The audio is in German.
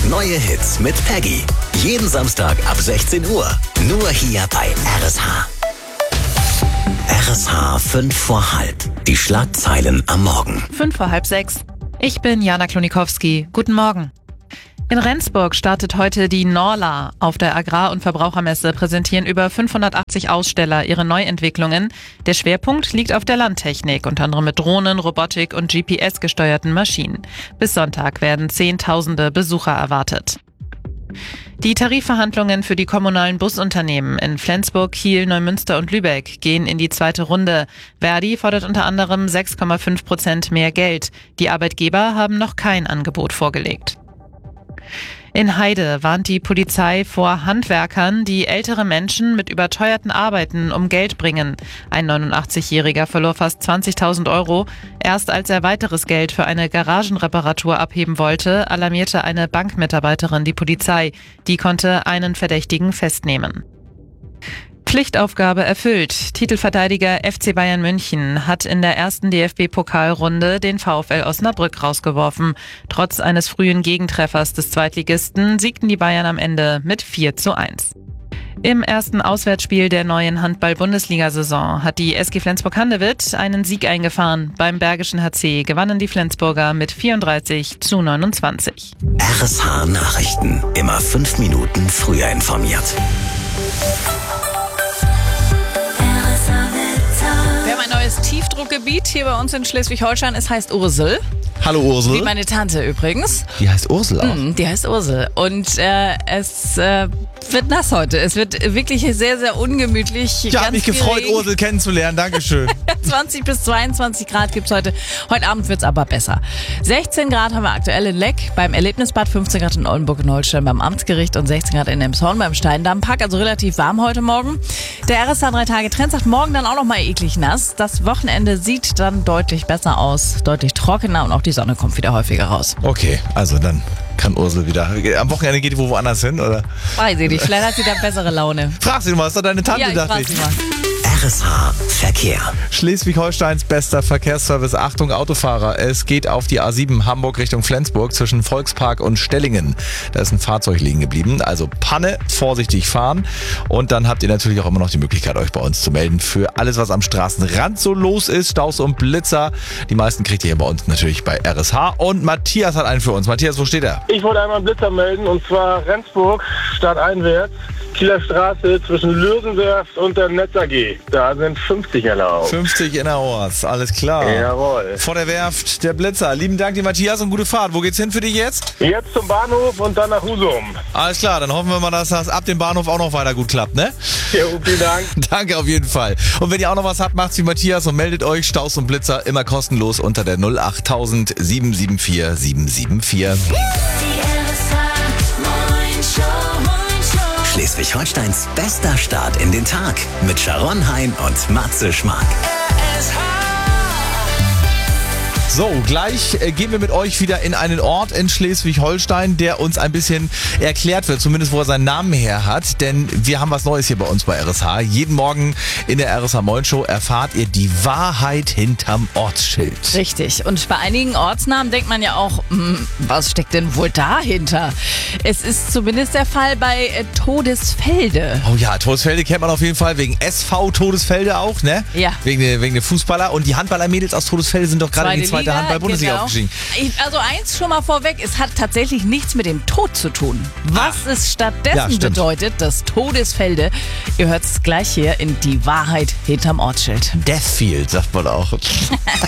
Neue Hits mit Peggy. Jeden Samstag ab 16 Uhr. Nur hier bei RSH. RSH 5 vor halb. Die Schlagzeilen am Morgen. 5 vor halb 6. Ich bin Jana Klonikowski. Guten Morgen. In Rendsburg startet heute die Norla. Auf der Agrar- und Verbrauchermesse präsentieren über 580 Aussteller ihre Neuentwicklungen. Der Schwerpunkt liegt auf der Landtechnik, unter anderem mit Drohnen, Robotik und GPS-gesteuerten Maschinen. Bis Sonntag werden Zehntausende Besucher erwartet. Die Tarifverhandlungen für die kommunalen Busunternehmen in Flensburg, Kiel, Neumünster und Lübeck gehen in die zweite Runde. Verdi fordert unter anderem 6,5% mehr Geld. Die Arbeitgeber haben noch kein Angebot vorgelegt. In Heide warnt die Polizei vor Handwerkern, die ältere Menschen mit überteuerten Arbeiten um Geld bringen. Ein 89-Jähriger verlor fast 20.000 Euro. Erst als er weiteres Geld für eine Garagenreparatur abheben wollte, alarmierte eine Bankmitarbeiterin die Polizei. Die konnte einen Verdächtigen festnehmen. Pflichtaufgabe erfüllt. Titelverteidiger FC Bayern München hat in der ersten DFB-Pokalrunde den VfL Osnabrück rausgeworfen. Trotz eines frühen Gegentreffers des Zweitligisten siegten die Bayern am Ende mit 4:1. Im ersten Auswärtsspiel der neuen Handball-Bundesliga-Saison hat die SG Flensburg-Handewitt einen Sieg eingefahren. Beim Bergischen HC gewannen die Flensburger mit 34:29. RSH Nachrichten. Immer 5 Minuten früher informiert. Wir haben ein neues Tiefdruckgebiet hier bei uns in Schleswig-Holstein. Es heißt Ursel. Hallo Ursel. Wie meine Tante übrigens. Die heißt Ursel auch. Die heißt Ursel. Und es wird nass heute. Es wird wirklich sehr, sehr ungemütlich. Ich habe mich gefreut, Ursel kennenzulernen. Dankeschön. 20 bis 22 Grad gibt's heute. Heute Abend wird's aber besser. 16 Grad haben wir aktuell in Leck beim Erlebnisbad, 15 Grad in Oldenburg und Holstein beim Amtsgericht und 16 Grad in Elmshorn beim Steindammpark. Also relativ warm heute Morgen. Der RSH 3 Tage Trend sagt morgen dann auch noch mal eklig nass. Das Wochenende sieht dann deutlich besser aus, deutlich trockener und auch die Sonne kommt wieder häufiger raus. Okay, also dann kann Ursel wieder. Am Wochenende geht die woanders hin, oder? Weiß ich nicht, vielleicht hat sie da bessere Laune. Frag sie mal, ist doch deine Tante, Ja, ich dachte frag ich. sie mal. RSH Verkehr. Schleswig-Holsteins bester Verkehrsservice. Achtung Autofahrer, es geht auf die A7 Hamburg Richtung Flensburg zwischen Volkspark und Stellingen. Da ist ein Fahrzeug liegen geblieben. Also Panne, vorsichtig fahren. Und dann habt ihr natürlich auch immer noch die Möglichkeit, euch bei uns zu melden für alles, was am Straßenrand so los ist. Staus und Blitzer. Die meisten kriegt ihr hier bei uns natürlich bei RSH. Und Matthias hat einen für uns. Matthias, wo steht er? Ich wollte einmal einen Blitzer melden, und zwar Rendsburg, stadteinwärts, Kieler Straße zwischen Lürsenwerft und der Netz AG. Da sind 50 erlaubt. 50 innerorts, alles klar. Jawohl. Vor der Werft der Blitzer. Lieben Dank dir, Matthias, und gute Fahrt. Wo geht's hin für dich jetzt? Jetzt zum Bahnhof und dann nach Husum. Alles klar, dann hoffen wir mal, dass das ab dem Bahnhof auch noch weiter gut klappt, ne? Jo, vielen Dank. Danke auf jeden Fall. Und wenn ihr auch noch was habt, macht's wie Matthias und meldet euch. Staus und Blitzer immer kostenlos unter der 08000 774 774. Schleswig-Holsteins bester Start in den Tag mit Sharon Hein und Matze Schmark. So, gleich gehen wir mit euch wieder in einen Ort in Schleswig-Holstein, der uns ein bisschen erklärt wird, zumindest wo er seinen Namen her hat, denn wir haben was Neues hier bei uns bei RSH. Jeden Morgen in der RSH Morning Show erfahrt ihr die Wahrheit hinterm Ortsschild. Richtig. Und bei einigen Ortsnamen denkt man ja auch, was steckt denn wohl dahinter? Es ist zumindest der Fall bei Todesfelde. Oh ja, Todesfelde kennt man auf jeden Fall, wegen SV Todesfelde auch, ne? Ja. Wegen der Fußballer. Und die Handballermädels aus Todesfelde sind doch gerade in die zweite Handball-Bundesliga genau. aufgestiegen. Also eins schon mal vorweg, es hat tatsächlich nichts mit dem Tod zu tun. Was es stattdessen stimmt. bedeutet, das Todesfelde, ihr hört es gleich hier in Die Wahrheit hinterm Ortsschild. Deathfield, sagt man auch.